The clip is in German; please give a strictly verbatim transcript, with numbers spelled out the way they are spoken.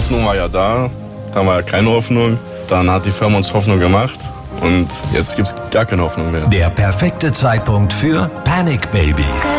Hoffnung war ja da, dann war ja keine Hoffnung. Dann hat die Firma uns Hoffnung gemacht und jetzt gibt's gar keine Hoffnung mehr. Der perfekte Zeitpunkt für Panic Baby.